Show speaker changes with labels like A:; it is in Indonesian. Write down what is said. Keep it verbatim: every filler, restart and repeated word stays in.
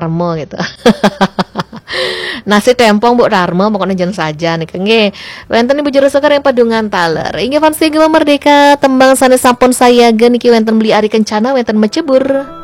A: Rarmo gitu. Nasi tempong Mbok Rarmo pokoknya jen saja nih nggih. Wonten Ibu Juru Sekar yang padungan taler. Inggih Fansi Gema Merdeka tembang sanes sampun sayagen niki wonten beli ari kencana wonten mecebur.